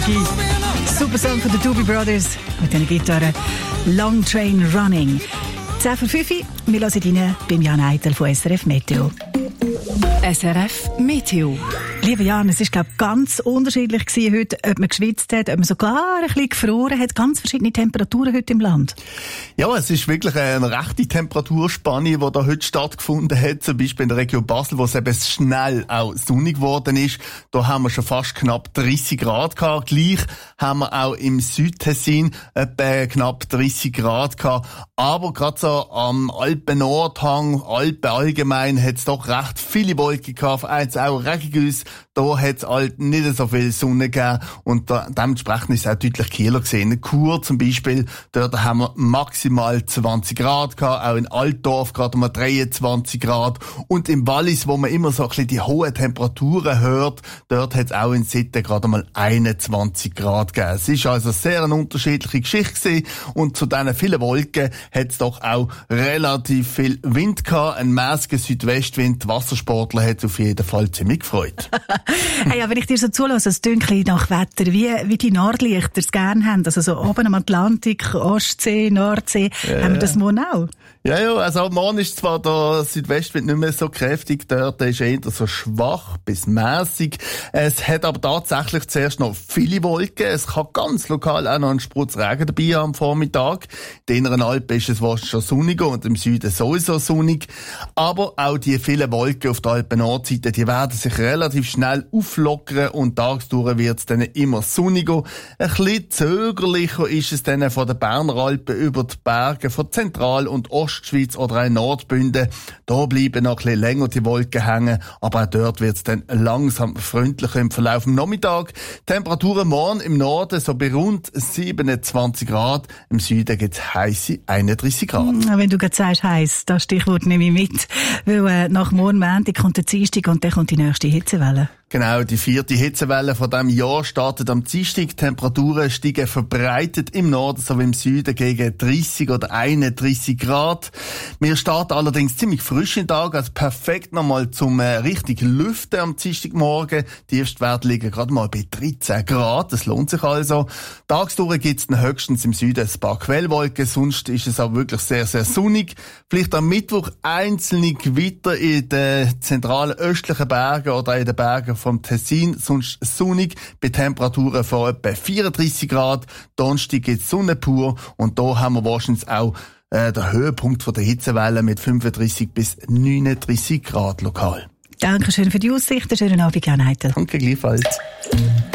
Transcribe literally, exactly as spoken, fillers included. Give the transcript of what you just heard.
Super Song von den Doobie Brothers mit einer Gitarre Long Train Running. zehn vor fünf, wir hören rein beim Jan Eitel von S R F Meteo. S R F Meteo. Lieber Jan, es war glaub, ganz unterschiedlich gewesen heute, ob man geschwitzt hat, ob man sogar ein bisschen gefroren hat. Ganz verschiedene Temperaturen heute im Land. Ja, es ist wirklich eine rechte Temperaturspanne, die da heute stattgefunden hat. Zum Beispiel in der Region Basel, wo es eben schnell auch sonnig geworden ist. Da haben wir schon fast knapp dreißig Grad gehabt. Gleich haben wir auch im Südtessin etwa knapp dreißig Grad gehabt. Aber gerade so am Alpen-Nordhang, Alpen allgemein, hat es doch recht viele Wolken gehabt. Eins auch Regenguss. Da hat es halt nicht so viel Sonne gegeben und da, dementsprechend ist es auch deutlich kühler gesehen. In Chur zum Beispiel, dort haben wir maximal zwanzig Grad gehabt, auch in Altdorf gerade mal dreiundzwanzig Grad und im Wallis, wo man immer so ein bisschen die hohen Temperaturen hört, dort hat es auch in Sitten gerade mal einundzwanzig Grad gegeben. Es ist also sehr eine unterschiedliche Geschichte gewesen und zu diesen vielen Wolken hat es doch auch relativ viel Wind gehabt, ein mäßiger Südwestwind. Die Wassersportler hat es auf jeden Fall ziemlich gefreut. Hey, wenn ich dir so zulasse, es tönt ein bisschen nach Wetter, wie, wie die Nordlichter es gerne haben, also so oben am Atlantik, Ostsee, Nordsee, ja, haben wir das morgen auch? Ja, ja, also morgen ist zwar der Südwestwind nicht mehr so kräftig, dort ist eher so schwach bis mäßig. Es hat aber tatsächlich zuerst noch viele Wolken. Es kann ganz lokal auch noch ein Sprutz Regen dabei haben am Vormittag. In den inneren Alpen ist es fast schon sonniger und im Süden sowieso sonnig. Aber auch die vielen Wolken auf der Alpen-Nordseite, die werden sich relativ schnell auflockern und tagsdurch wird es dann immer sonniger. Ein bisschen zögerlicher ist es dann von den Berner Alpen über die Berge von Zentral- und Ostschweiz oder auch Nordbünden. Da bleiben noch ein bisschen länger die Wolken hängen, aber auch dort wird es dann langsam freundlicher im Verlauf des Nachmittags. Temperaturen morgen im Norden so bei rund siebenundzwanzig Grad, im Süden gibt es heisse einunddreißig Grad. Wenn du gerade sagst heiß, das Stichwort nehme ich mit, weil äh, nach morgen Montag kommt der Dienstag und dann kommt die nächste Hitzewelle. Genau, die vierte Hitzewelle von diesem Jahr startet am Dienstag. Temperaturen steigen verbreitet im Norden sowie im Süden gegen dreißig oder einunddreißig Grad. Wir starten allerdings ziemlich frisch in den Tag, also perfekt nochmal zum äh, richtig Lüften am Dienstagmorgen. Die Tiefstwerte liegen gerade mal bei dreizehn Grad, das lohnt sich also. Tagsdurch gibt es höchstens im Süden ein paar Quellwolken, sonst ist es auch wirklich sehr, sehr sonnig. Vielleicht am Mittwoch einzelne Gewitter in den zentralen östlichen Bergen oder in den Bergen vom Tessin, sonst sonnig, bei Temperaturen von etwa vierunddreißig Grad. Donnerstag gibt es Sonne pur und da haben wir wahrscheinlich auch äh, den Höhepunkt von der Hitzewelle mit fünfunddreißig bis neununddreißig Grad lokal. Dankeschön für die Aussicht, schönen Abend, Jan Eitel. Danke gleichfalls.